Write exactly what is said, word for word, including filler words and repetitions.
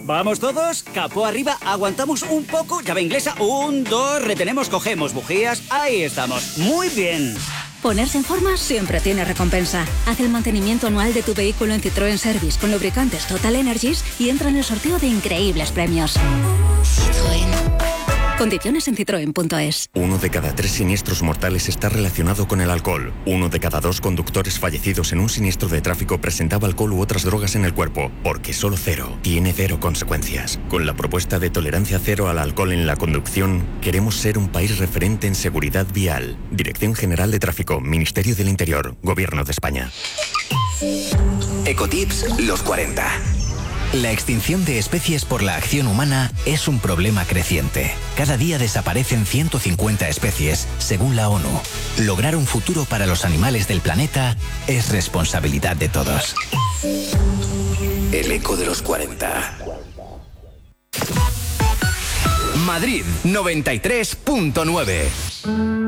¿Vamos todos? Capó arriba, aguantamos un poco, llave inglesa, un, dos, retenemos, cogemos bujías, ahí estamos. Muy bien. Ponerse en forma siempre tiene recompensa. Haz el mantenimiento anual de tu vehículo en Citroën Service con lubricantes Total Energies y entra en el sorteo de increíbles premios. Citroën. Condiciones en citroen punto es. Uno de cada tres siniestros mortales está relacionado con el alcohol. Uno de cada dos conductores fallecidos en un siniestro de tráfico presentaba alcohol u otras drogas en el cuerpo. Porque solo cero tiene cero consecuencias. Con la propuesta de tolerancia cero al alcohol en la conducción, queremos ser un país referente en seguridad vial. Dirección General de Tráfico, Ministerio del Interior, Gobierno de España. Ecotips los cuarenta. La extinción de especies por la acción humana es un problema creciente. Cada día desaparecen ciento cincuenta especies, según la ONU. Lograr un futuro para los animales del planeta es responsabilidad de todos. El eco de los cuarenta. Madrid noventa y tres punto nueve.